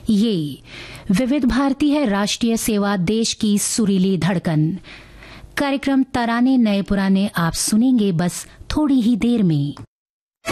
ये विविध भारती है, राष्ट्रीय सेवा, देश की सुरीली धड़कन। कार्यक्रम तराने नए पुराने आप सुनेंगे बस थोड़ी ही देर में।